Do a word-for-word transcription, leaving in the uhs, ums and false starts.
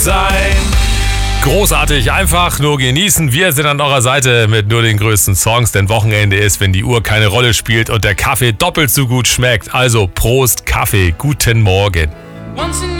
sein. Großartig, einfach nur genießen. Wir sind an eurer Seite mit nur den größten Songs, denn Wochenende ist, wenn die Uhr keine Rolle spielt und der Kaffee doppelt so gut schmeckt. Also Prost Kaffee, guten Morgen.